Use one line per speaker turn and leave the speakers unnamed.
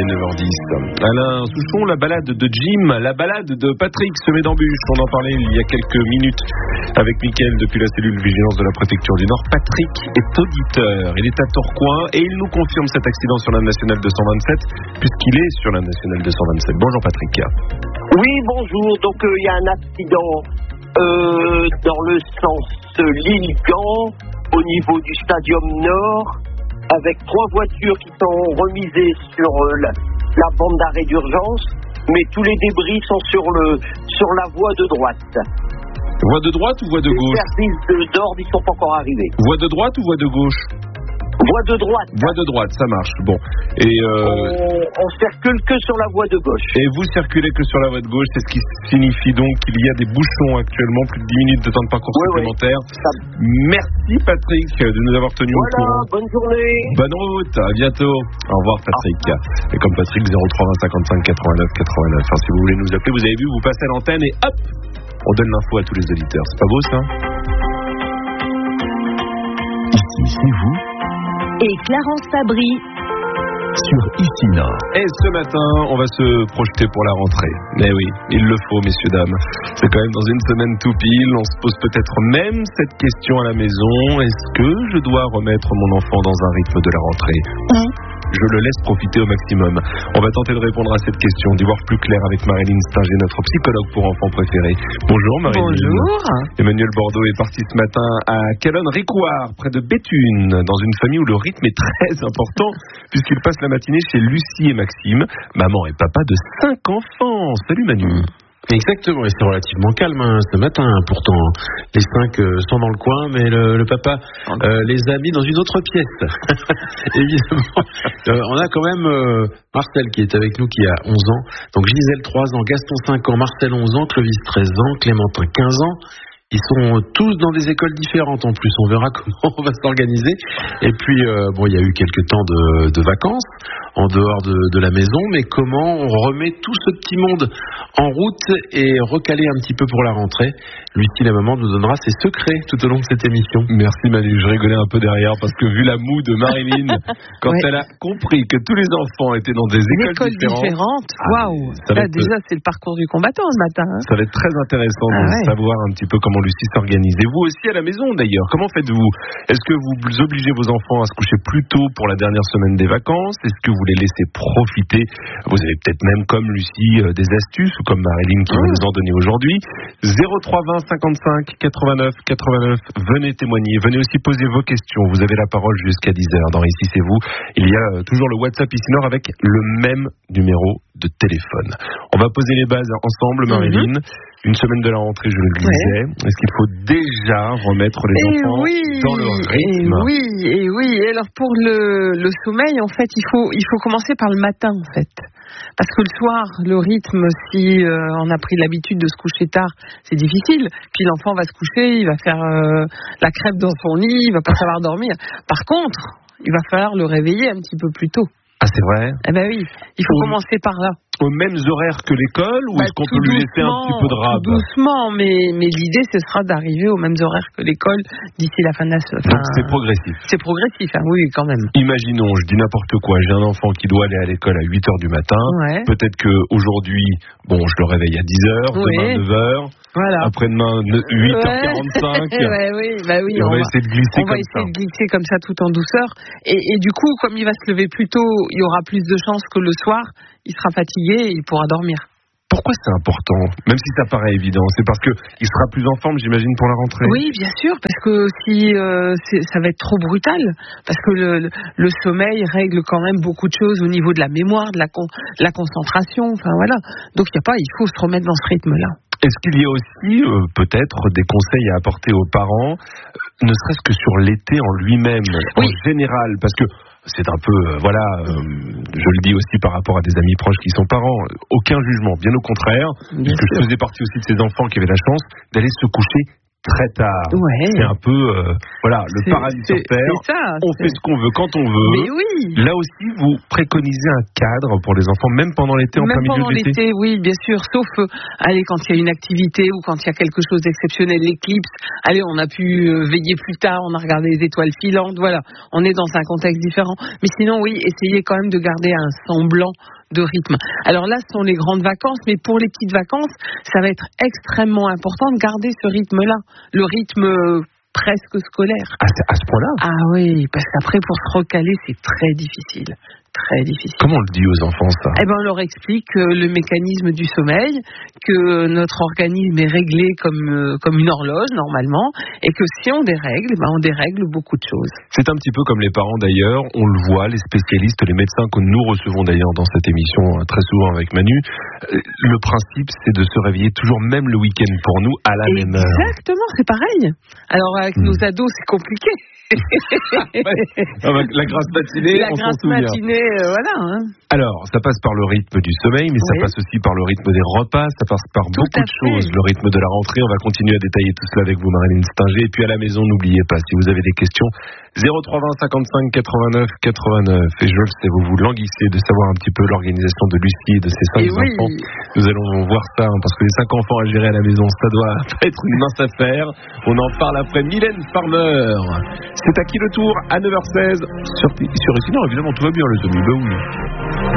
est 9h10. Alain Souchon, la balade de Jim, la balade de Patrick semé d'embûches. On en parlait il y a quelques minutes avec Mickaël depuis la cellule vigilance de la préfecture du Nord. Patrick est auditeur. Il est à Tourcoing et il nous confirme cet accident sur la nationale 227 puisqu'il est sur la nationale 227. Bonjour Patrick.
Oui, bonjour. Donc il y a un accident dans le sens Lille-Gand au niveau du Stadium Nord, avec 3 voitures qui sont remisées sur la bande d'arrêt d'urgence, mais tous les débris sont sur la voie de droite.
Voie de droite ou voie de gauche?
Les services d'ordre, ils sont pas encore arrivés.
Voie de droite ou voie de gauche?
Voie de droite.
Voie de droite, ça marche. Bon. Et
on circule que sur la voie de gauche.
Et vous circulez que sur la voie de gauche, c'est ce qui signifie donc qu'il y a des bouchons actuellement, plus de 10 minutes de temps de parcours supplémentaire. Merci Patrick de nous avoir tenus au courant.
Bonne journée.
Bonne route, à bientôt. Au revoir Patrick. Et comme Patrick, 03 20 55 89 89. Enfin, si vous voulez nous appeler, vous avez vu, vous passez à l'antenne et hop, on donne l'info à tous les auditeurs. C'est pas beau ça?
Ici, c'est vous.
Et Clarence Fabry
sur Ici Nord.
Et ce matin, on va se projeter pour la rentrée. Mais oui, il le faut, messieurs, dames. C'est quand même dans une semaine tout pile. On se pose peut-être même cette question à la maison. Est-ce que je dois remettre mon enfant dans un rythme de la rentrée? Ou je le laisse profiter au maximum? On va tenter de répondre à cette question, d'y voir plus clair avec Marilyn Stinger, notre psychologue pour enfants préféré. Bonjour Marilyn.
Bonjour.
Emmanuel Bordeaux est parti ce matin à Calonne-Ricouart, près de Béthune, dans une famille où le rythme est très important, puisqu'il passe la matinée chez Lucie et Maxime, maman et papa de 5 enfants. Salut Manu.
Exactement, et c'est relativement calme ce matin. Pourtant, les 5 sont dans le coin, mais le papa les a mis dans une autre pièce. Évidemment, on a quand même Marcel qui est avec nous, qui a 11 ans. Donc Gisèle 3 ans, Gaston 5 ans, Marcel 11 ans, Clovis 13 ans, Clémentin 15 ans. Ils sont tous dans des écoles différentes en plus. On verra comment on va s'organiser. Et puis, il y a eu quelques temps de vacances en dehors de la maison. Mais comment on remet tout ce petit monde en route et recaler un petit peu pour la rentrée? Lucie, la maman, nous donnera ses secrets tout au long de cette émission.
Merci Manu. Je rigolais un peu derrière parce que vu la moue de Marilyn, quand elle a compris que tous les enfants étaient dans des écoles différentes.
Waouh. Là, déjà, c'est le parcours du combattant ce matin. Hein.
Ça va être très intéressant de savoir un petit peu comment Lucie s'organise. Et vous aussi à la maison d'ailleurs, comment faites-vous? Est-ce que vous obligez vos enfants à se coucher plus tôt pour la dernière semaine des vacances? Est-ce que vous les laissez profiter? Vous avez peut-être même comme Lucie des astuces ou comme Marilyn qui va nous en donner aujourd'hui. 03 20 55 89 89, venez témoigner, venez aussi poser vos questions. Vous avez la parole jusqu'à 10h dans Ici c'est vous. Il y a toujours le WhatsApp Ici Nord avec le même numéro de téléphone. On va poser les bases ensemble, Marilyn. Une semaine de la rentrée, je le disais. Est-ce qu'il faut déjà remettre les enfants dans le rythme?
Et oui. Et alors pour le sommeil, en fait, il faut commencer par le matin, en fait. Parce que le soir, le rythme, si on a pris l'habitude de se coucher tard, c'est difficile. Puis l'enfant va se coucher, il va faire la crêpe dans son lit, il va pas savoir dormir. Par contre, il va falloir le réveiller un petit peu plus tôt.
Ah, c'est vrai?
Eh ben oui, il faut commencer par là.
Aux mêmes horaires que l'école ou est-ce qu'on peut lui laisser un petit peu de rab?
Doucement, mais l'idée ce sera d'arriver aux mêmes horaires que l'école d'ici la fin de la semaine.
Donc c'est progressif.
C'est progressif, hein, oui, quand même.
Imaginons, je dis n'importe quoi, j'ai un enfant qui doit aller à l'école à 8h du matin. Ouais. Peut-être qu'aujourd'hui, je le réveille à 10h, demain 9h. Voilà. Après-demain, 8h45.
Oui,
on va essayer de
glisser comme ça tout en douceur. Et du coup, comme il va se lever plus tôt, il y aura plus de chances que le soir, il sera fatigué et il pourra dormir.
Pourquoi c'est important? Même si ça paraît évident, c'est parce qu'il sera plus en forme, j'imagine, pour la rentrée.
Oui, bien sûr, parce que si ça va être trop brutal, parce que le sommeil règle quand même beaucoup de choses au niveau de la mémoire, de la concentration, enfin voilà. Donc il faut se remettre dans ce rythme-là.
Est-ce qu'il y a aussi peut-être des conseils à apporter aux parents, ne serait-ce que sur l'été en lui-même, en général, parce que c'est un peu, je le dis aussi par rapport à des amis proches qui sont parents, aucun jugement, bien au contraire, puisque je faisais partie aussi de ces enfants qui avaient la chance d'aller se coucher très tard.
Ouais.
C'est un peu, le paradis sur Terre.
C'est ça.
On fait ce qu'on veut quand on veut.
Mais oui.
Là aussi, vous préconisez un cadre pour les enfants, même pendant l'été, en plein milieu de l'été.
Même pendant l'été, oui, bien sûr. Sauf, quand il y a une activité ou quand il y a quelque chose d'exceptionnel, l'éclipse. On a pu veiller plus tard, on a regardé les étoiles filantes. Voilà, on est dans un contexte différent. Mais sinon, oui, essayez quand même de garder un semblant de rythme. Alors là, ce sont les grandes vacances, mais pour les petites vacances, ça va être extrêmement important de garder ce rythme-là, le rythme presque scolaire.
À ce point-là?
Ah oui, parce qu'après, pour se recaler, c'est très difficile. Très difficile.
Comment on le dit aux enfants, ça?
On leur explique le mécanisme du sommeil, que notre organisme est réglé comme une horloge, normalement, et que si on dérègle, on dérègle beaucoup de choses.
C'est un petit peu comme les parents, d'ailleurs. On le voit, les spécialistes, les médecins que nous recevons, d'ailleurs, dans cette émission, très souvent avec Manu. Le principe, c'est de se réveiller toujours, même le week-end, pour nous, à la même heure.
Exactement, c'est pareil. Alors, avec nos ados, c'est compliqué.
La grasse matinée, on s'en souvient.
Voilà. Hein.
Alors, ça passe par le rythme du sommeil, mais ça passe aussi par le rythme des repas, ça passe par beaucoup de choses. Le rythme de la rentrée, on va continuer à détailler tout cela avec vous, Marilyn Stinger. Et puis à la maison, n'oubliez pas, si vous avez des questions, 0320 55 89 89. Et je le sais, vous languissez de savoir un petit peu l'organisation de Lucie et de ses 5 enfants. Nous allons voir ça, parce que les 5 enfants à gérer à la maison, ça doit pas être une mince affaire. On en parle après Mylène Farmer. C'est à qui le tour? À 9h16 sur Ici. Non, évidemment, tout va bien, les amis. Ben oui.